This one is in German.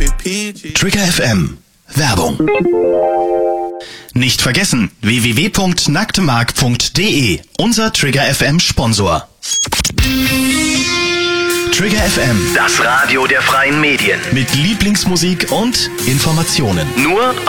Trigger FM. Werbung. Nicht vergessen, www.nacktemark.de, unser Trigger FM Sponsor. Trigger FM, Das Radio der freien Medien. mit Lieblingsmusik und Informationen. Nur